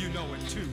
you know it too.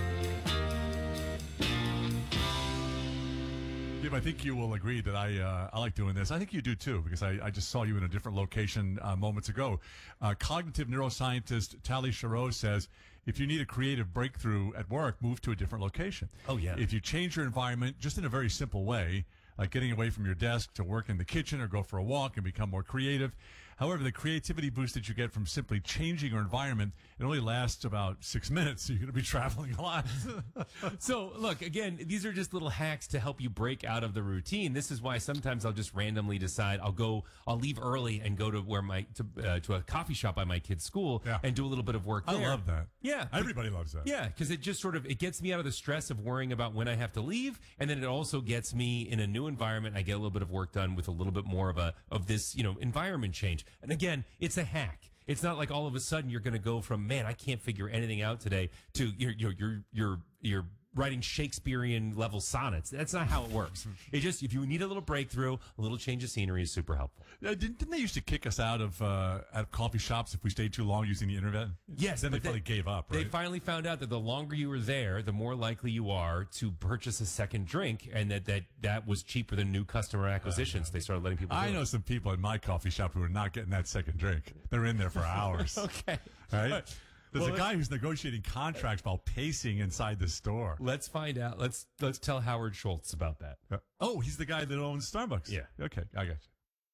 Dave, I think you will agree that I like doing this. I think you do too, because I just saw you in a different location moments ago. Cognitive neuroscientist Tali Sharot says, if you need a creative breakthrough at work, move to a different location. Oh, yeah. If you change your environment just in a very simple way, like getting away from your desk to work in the kitchen or go for a walk and become more creative. However, the creativity boost that you get from simply changing your environment, it only lasts about 6 minutes, so you're going to be traveling a lot. So, look, again, these are just little hacks to help you break out of the routine. This is why sometimes I'll just randomly decide I'll leave early and go to to a coffee shop by my kid's school and do a little bit of work there. I love that. Yeah. Everybody loves that. Yeah, because it just it gets me out of the stress of worrying about when I have to leave, and then it also gets me in a new environment. I get a little bit of work done with a little bit more of this, environment change. And again, it's a hack. It's not like all of a sudden you're going to go from, man, I can't figure anything out today, to you're writing Shakespearean level sonnets. That's not how it works. It just, if you need a little breakthrough, a little change of scenery is super helpful. Didn't they used to kick us out of coffee shops if we stayed too long using the internet? Yes. Then they finally gave up, right? They finally found out that the longer you were there, the more likely you are to purchase a second drink, and that was cheaper than new customer acquisitions. They started letting people do I know some people in my coffee shop who are not getting that second drink. They're in there for hours. Okay. Right? There's a guy who's negotiating contracts while pacing inside the store. Let's find out. Let's tell Howard Schultz about that. Oh, he's the guy that owns Starbucks. Yeah. Okay, I got you.